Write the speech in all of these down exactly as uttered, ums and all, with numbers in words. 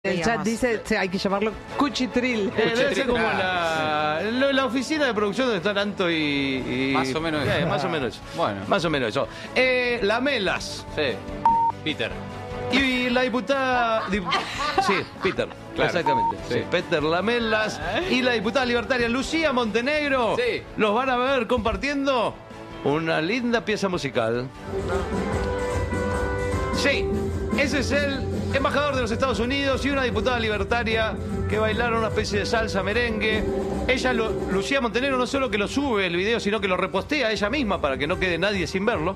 El chat dice que hay que llamarlo cuchitril. Eh, debe ser como la, la, la oficina de producción donde están Anto y... y más o menos eh, eso. Más o menos eso. Bueno. Más o menos eso. Eh, Lamelas. Sí. Peter. Y la diputada... Dip, sí, Peter. Claro. Exactamente. Sí. Sí, Peter Lamelas y la diputada libertaria Lucía Montenegro. Sí. Los van a ver compartiendo una linda pieza musical. Sí, ese es el embajador de los Estados Unidos y una diputada libertaria que bailaron una especie de salsa merengue. Ella, lo, Lucía Montenegro, no solo que lo sube el video, sino que lo repostea ella misma para que no quede nadie sin verlo.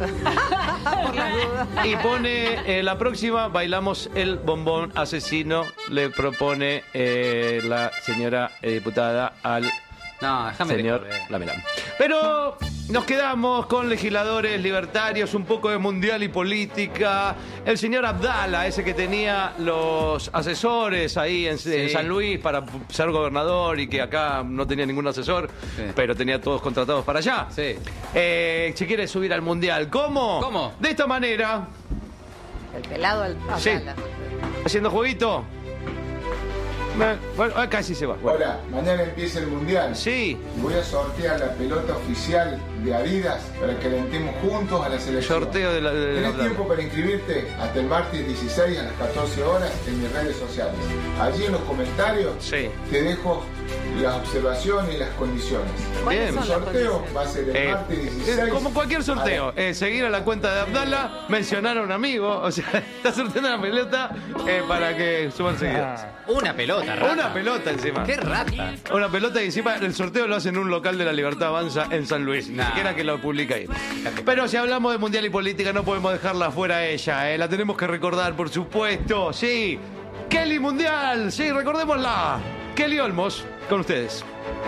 Por las dudas. Y pone, eh, la próxima, bailamos el bombón asesino, le propone eh, la señora eh, diputada al No, déjame señor Lamela. Pero nos quedamos con legisladores libertarios, un poco de mundial y política. El señor Abdala, ese que tenía los asesores ahí en, Sí. en San Luis para ser gobernador y que acá no tenía ningún asesor, Sí. pero tenía todos contratados para allá. Sí. Eh, se quiere subir al mundial. ¿Cómo? ¿Cómo? De esta manera, El pelado al Sí. haciendo jueguito. Me- Bueno, ah, casi se va. Bueno. Hola, mañana empieza el mundial. Sí. Y voy a sortear la pelota oficial de Adidas para que alentemos juntos a la selección. Sorteo de la- de la- Tenés de la- tiempo para inscribirte hasta el martes dieciséis a las catorce horas en mis redes sociales. Allí en los comentarios Sí. te dejo las observaciones y las condiciones. Bien. El sorteo va a ser el Eh, martes es dieciséis. como cualquier sorteo, a la- eh, seguir a la cuenta de Abdala, mencionar a un amigo, o sea, está sorteando una pelota eh, para que suban seguidores. Una pelota, rata. Una pelota encima. ¡Qué rata! Una pelota y encima el sorteo lo hacen en un local de la Libertad Avanza en San Luis. Ni Nah. siquiera que lo publica ahí. Pero si hablamos de mundial y política no podemos dejarla fuera a ella, eh, la tenemos que recordar, por supuesto. Sí, Kelly Mundial, sí, recordémosla. Kelly Olmos, con ustedes.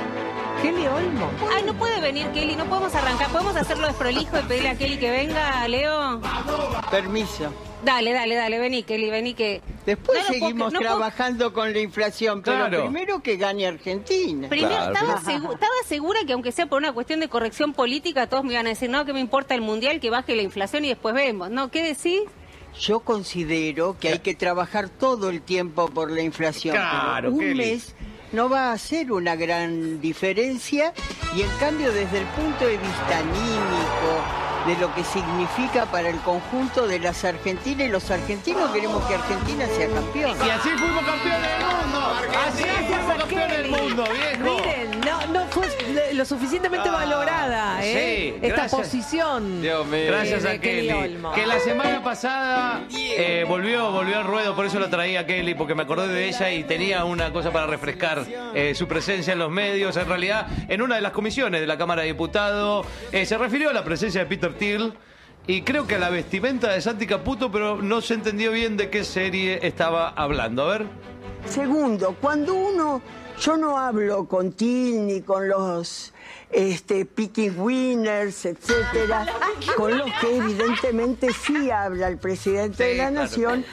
Kelly Olmo. Ay, no puede venir Kelly, no podemos arrancar. ¿Podemos hacerlo desprolijo y pedirle a Kelly que venga, Leo? Permiso. Dale, dale, dale, vení Kelly, vení que... Después No, no puedo- seguimos no puedo- trabajando con la inflación, pero Claro. primero que gane Argentina. Primero, Claro, estaba, pero- segu- estaba segura que aunque sea por una cuestión de corrección política, todos me iban a decir, no, que me importa el mundial, que baje la inflación y después vemos. No, ¿qué decís? Yo considero que hay que trabajar todo el tiempo por la inflación. Claro, pero un Kelly. mes no va a hacer una gran diferencia y en cambio desde el punto de vista anímico, de lo que significa para el conjunto de las argentinas y los argentinos queremos que Argentina sea campeón. Y así fuimos campeones del mundo. Así fuimos campeones del mundo, viejo. Miren, no, no fue lo suficientemente Ah, valorada, ¿eh? sí, Esta gracias. posición. Dios mío. Gracias de a Kelly Kelly. Olmo. Que la semana pasada eh, volvió, volvió al ruedo, por eso lo traía Kelly, porque me acordé de ella y tenía una cosa para refrescar eh, su presencia en los medios. En realidad, en una de las comisiones de la Cámara de Diputados, eh, se refirió a la presencia de Peter Thiel y creo que a la vestimenta de Santi Caputo, pero no se entendió bien de qué serie estaba hablando. A ver. Segundo, cuando uno, yo no hablo con Til ni con los este, picking winners, etcétera, con los que evidentemente sí habla el presidente Sí, de la claro. nación.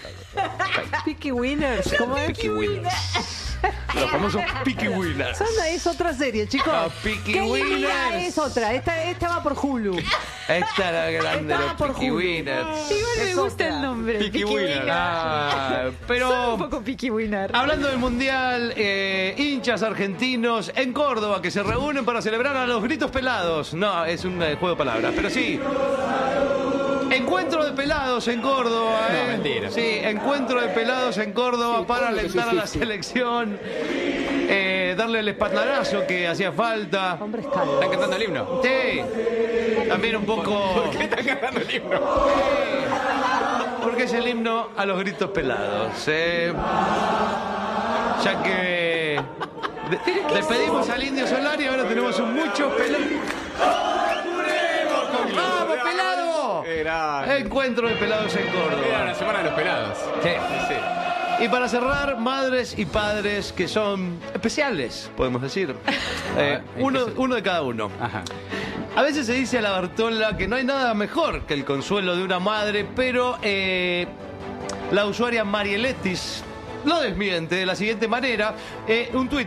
Picky Winners, ¿cómo es? Peaky Winners. Los famosos Peaky Winners. Son- es otra serie, chicos. No, Peaky Kelly Winners. es otra. Esta, esta va por Hulu. Esta era grande, Estaba los por Peaky Hulu. Winners. Igual me Es gusta otra. el nombre. Peaky Winner. Ah, Son pero un poco Peaky Winner. hablando del mundial, eh, hinchas argentinos en Córdoba que se reúnen para celebrar a los gritos pelados. No, es un eh, juego de palabras, pero sí. Encuentro de pelados en Córdoba. No, eh. mentira. Sí, encuentro de pelados en Córdoba para alentar a la selección, eh, darle el espaldarazo que hacía falta. Hombres calvos. ¿Están cantando el himno? Sí, también un poco. ¿Por qué están cantando el himno? Porque es el himno a los gritos pelados. eh. Ya que de- despedimos al Indio Solari, ahora tenemos un mucho pelado. ¡Vamos, pelado! Era, Encuentro de pelados en era Córdoba. la semana de los pelados. Sí. Sí. Y para cerrar, madres y padres que son especiales, podemos decir. Eh, uno, uno de cada uno. Ajá. A veces se dice a la Bartola que no hay nada mejor que el consuelo de una madre, pero eh, la usuaria Marieletis lo desmiente de la siguiente manera. Eh, un tuit